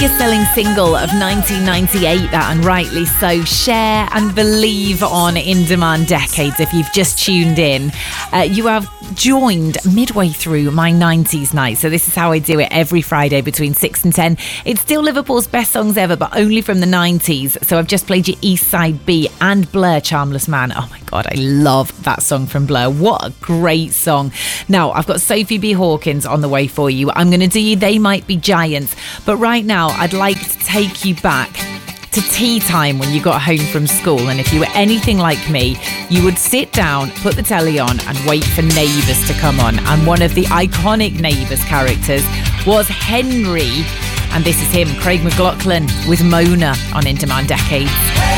biggest selling single of 1998, that, and rightly so. Share and Believe on In Demand Decades. If you've just tuned in, you have joined midway through my 90s night. So this is how I do it every Friday between 6 and 10. It's still Liverpool's best songs ever, but only from the 90s. So I've just played you East Side B and Blur, Charmless Man. Oh my God, I love that song from Blur. What a great song. Now, I've got Sophie B. Hawkins on the way for you. I'm going to do you They Might Be Giants. But right now, I'd like to take you back to tea time when you got home from school. And if you were anything like me, you would sit down, put the telly on and wait for Neighbours to come on. And one of the iconic Neighbours characters was Henry. And this is him, Craig McLachlan, with Mona on In Demand Decades.